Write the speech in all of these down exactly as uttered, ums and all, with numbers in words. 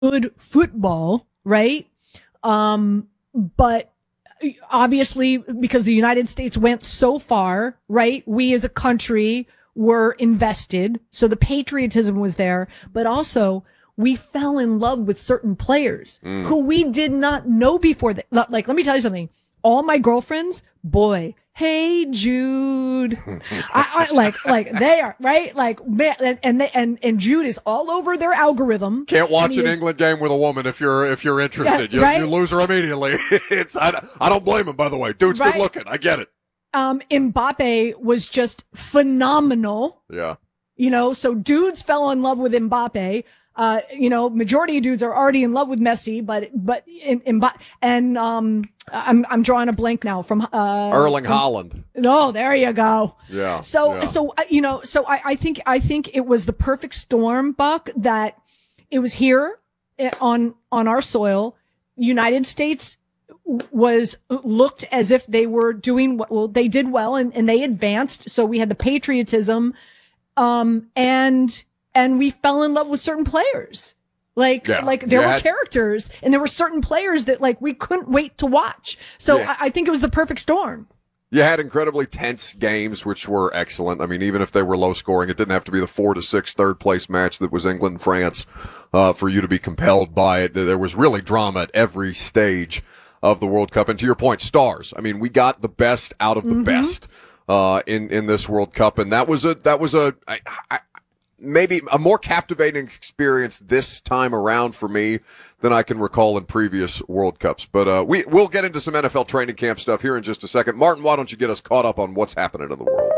good football, right? Um, but obviously, because the United States went so far, right? We as a country were invested. So the patriotism was there, but also we fell in love with certain players mm. who we did not know before. That, like, let me tell you something. All my girlfriends, boy, hey Jude, I, I like like they are right, like man, and and, they, and and Jude is all over their algorithm. Can't watch an is, England game with a woman if you're if you're interested. Yeah, you, right? you lose her immediately. It's I, I don't blame him, by the way. Dude's right? good looking. I get it. Um, Mbappe was just phenomenal. Yeah, you know, so dudes fell in love with Mbappe. Uh, you know, majority of dudes are already in love with Messi, but but in, in and um, I'm I'm drawing a blank now from uh Erling from, Haaland. Oh, there you go. Yeah. So yeah. so uh, you know, so I I think I think it was the perfect storm, Buck, that it was here on on our soil. United States was looked as if they were doing well. They did well and and they advanced. So we had the patriotism, um and. And we fell in love with certain players. Like, yeah. like there yeah. were characters and there were certain players that like we couldn't wait to watch. So yeah. I, I think it was the perfect storm. You had incredibly tense games, which were excellent. I mean, even if they were low scoring, it didn't have to be the four to six third place match that was England France, uh, for you to be compelled by it. There was really drama at every stage of the World Cup. And to your point, stars. I mean, we got the best out of the mm-hmm. best, uh, in, in this World Cup. And that was a, that was a, I, I, maybe a more captivating experience this time around for me than I can recall in previous World Cups. But uh, we, we'll get into some N F L training camp stuff here in just a second. Martin, why don't you get us caught up on what's happening in the world?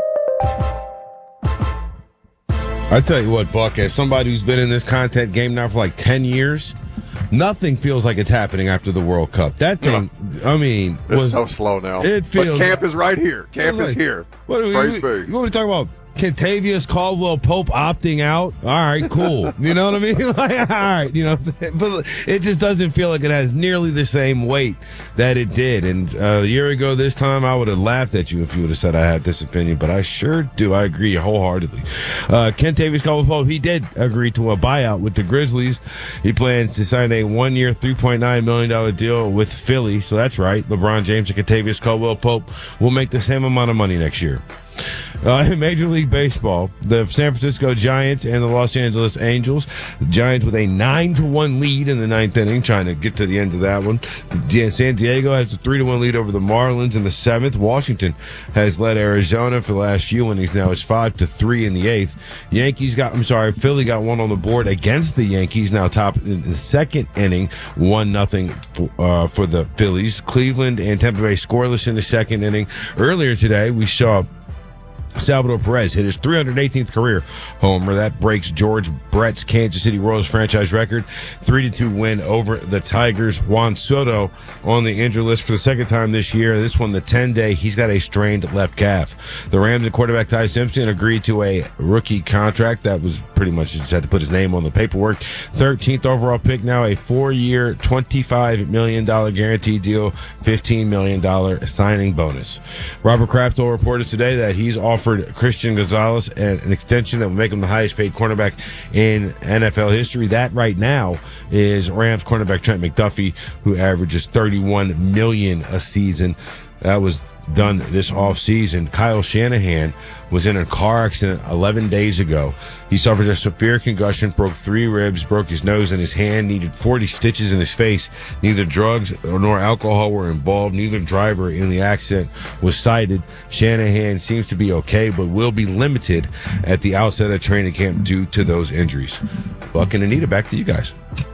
I tell you what, Buck, as somebody who's been in this content game now for like ten years, nothing feels like it's happening after the World Cup. That thing, yeah. I mean, it's was, so slow now. It feels. But camp is right here. Camp is like, here. What, Praise you, be. You want to talk about Kentavious Caldwell Pope opting out? All right, cool. You know what I mean? Like, all right, you know, but it just doesn't feel like it has nearly the same weight that it did. And uh, a year ago this time, I would have laughed at you if you would have said I had this opinion, but I sure do. I agree wholeheartedly. Uh, Kentavious Caldwell Pope, he did agree to a buyout with the Grizzlies. He plans to sign a one-year, three point nine million dollars deal with Philly. So that's right. LeBron James and Kentavious Caldwell Pope will make the same amount of money next year. Uh, in Major League Baseball, the San Francisco Giants and the Los Angeles Angels. The Giants with a nine to one lead in the ninth inning, trying to get to the end of that one. San Diego has a three to one lead over the Marlins in the seventh. Washington has led Arizona for the last few innings. Now it's five to three in the eighth. Yankees got, I'm sorry, Philly got one on the board against the Yankees. Now top in the second inning, one nothing for, uh, for the Phillies. Cleveland and Tampa Bay scoreless in the second inning. Earlier today, we saw Salvador Perez hit his three hundred eighteenth career homer. That breaks George Brett's Kansas City Royals franchise record. three to two win over the Tigers. Juan Soto on the injury list for the second time this year. This one, the ten-day, he's got a strained left calf. The Rams and quarterback Ty Simpson agreed to a rookie contract. That was pretty much just had to put his name on the paperwork. thirteenth overall pick, now a four-year, twenty-five million dollars guaranteed deal, fifteen million dollars signing bonus. Robert Kraft told reporters today that he's offered Christian Gonzalez an extension that will make him the highest paid cornerback in N F L history. That right now is Rams cornerback Trent McDuffie, who averages thirty-one million dollars a season. That was done this offseason. Kyle Shanahan was in a car accident eleven days ago. He suffered a severe concussion, broke three ribs, broke his nose and his hand, needed forty stitches in his face. Neither drugs nor alcohol were involved. Neither driver in the accident was cited. Shanahan seems to be okay, but will be limited at the outset of training camp due to those injuries. Buck and Anita, back to you guys.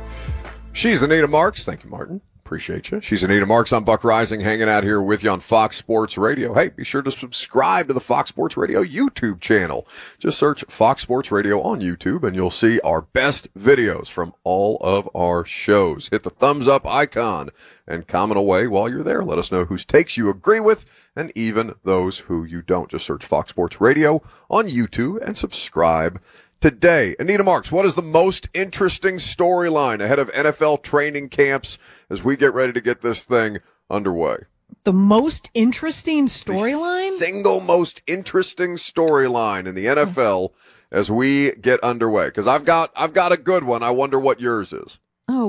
She's Anita Marks. Thank you, Martin. Appreciate you. She's Anita Marks. I'm Buck Rising, hanging out here with you on Fox Sports Radio. Hey, be sure to subscribe to the Fox Sports Radio YouTube channel. Just search Fox Sports Radio on YouTube, and you'll see our best videos from all of our shows. Hit the thumbs up icon and comment away while you're there. Let us know whose takes you agree with, and even those who you don't. Just search Fox Sports Radio on YouTube and subscribe today. Anita Marks, what is the most interesting storyline ahead of N F L training camps as we get ready to get this thing underway? The most interesting storyline? Single most interesting storyline in the N F L as we get underway. Because I've got I've got a good one. I wonder what yours is.